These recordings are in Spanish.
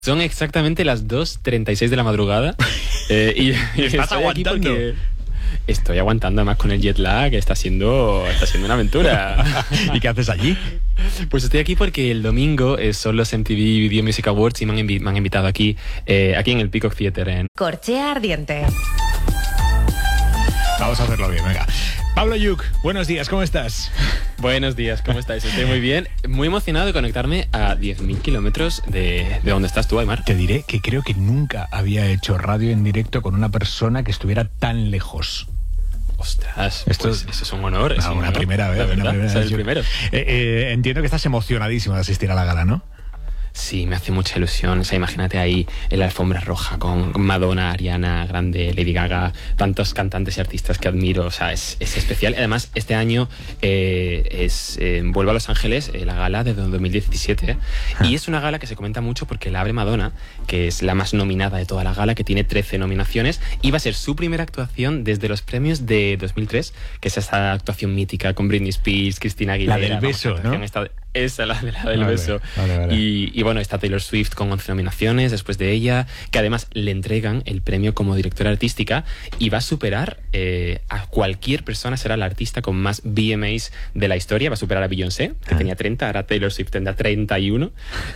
Son exactamente las 2:36 de la madrugada. Y ¿Estás aguantando? Estoy aguantando, además con el jet lag, está siendo una aventura. ¿Y qué haces allí? Pues estoy aquí porque el domingo son los MTV Video Music Awards y me han invitado aquí en el Peacock Theatre. Corchea ardiente. Vamos a hacerlo bien, venga. Pablo Lluch, buenos días, ¿cómo estás? Buenos días, ¿cómo estáis? Estoy muy bien. Muy emocionado de conectarme a 10.000 kilómetros de donde estás tú, Aymar. Te diré que creo que nunca había hecho radio en directo con una persona que estuviera tan lejos. Ostras, eso es un honor. Es una primera vez. Ser el primero. Entiendo que estás emocionadísimo de asistir a la gala, ¿no? Sí, me hace mucha ilusión. O sea, imagínate ahí en la alfombra roja con Madonna, Ariana Grande, Lady Gaga, tantos cantantes y artistas que admiro. O sea, es especial. Además, este año vuelve a Los Ángeles la gala de 2017. Y es una gala que se comenta mucho porque la abre Madonna, que es la más nominada de toda la gala, que tiene 13 nominaciones. Y va a ser su primera actuación desde los premios de 2003, que es esa actuación mítica con Britney Spears, Christina Aguilera. La del beso, ¿no? Esa, la del beso. Vale. Y bueno, está Taylor Swift con 11 nominaciones después de ella, que además le entregan el premio como directora artística y va a superar a cualquier persona, será la artista con más VMAs de la historia, va a superar a Beyoncé, que tenía 30, ahora Taylor Swift tendrá 31.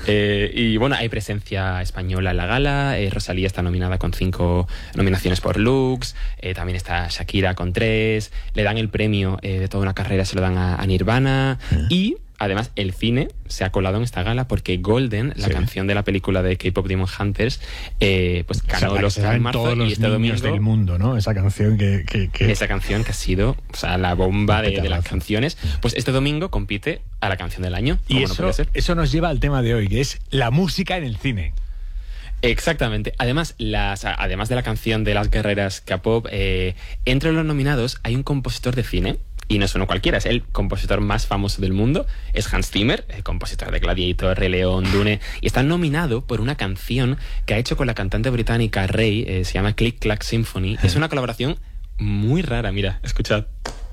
Y bueno, hay presencia española en la gala, Rosalía está nominada con 5 nominaciones por Looks, también está Shakira con 3, le dan el premio de toda una carrera, se lo dan a Nirvana y... Además, el cine se ha colado en esta gala porque Golden, la canción de la película de K-Pop Demon Hunters, pues ganó el Oscar en marzo todos los y este domingo del mundo, ¿no? Esa canción que... Esa canción que ha sido, o sea, la bomba de las canciones. Pues este domingo compite a la canción del año. Y eso nos lleva al tema de hoy, que es la música en el cine. Exactamente. Además de la canción de las guerreras K-pop, entre los nominados hay un compositor de cine. Y no es uno cualquiera, es el compositor más famoso del mundo, es Hans Zimmer, el compositor de Gladiator, Rey León, Dune, y está nominado por una canción que ha hecho con la cantante británica Rey, se llama Click Clack Symphony. Es una colaboración muy rara, mira, escuchad.